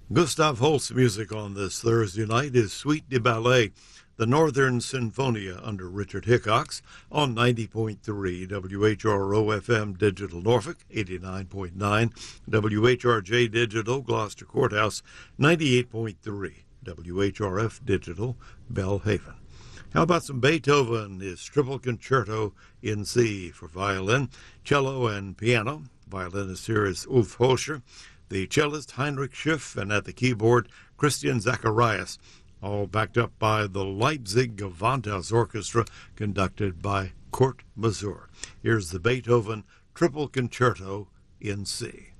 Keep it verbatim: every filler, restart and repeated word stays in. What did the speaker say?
Gustav Holst's music on this Thursday night is Suite de Ballet, the Northern Sinfonia under Richard Hickox on ninety point three W H R O F M Digital Norfolk, eighty-nine point nine W H R J Digital Gloucester Courthouse, ninety-eight point three W H R F Digital Belhaven. How about some Beethoven, his Triple Concerto in C for violin, cello, and piano. Violinist here is Ulf Hoscher, the cellist Heinrich Schiff, and at the keyboard, Christian Zacharias, all backed up by the Leipzig Gewandhaus Orchestra, conducted by Kurt Masur. Here's the Beethoven Triple Concerto in C.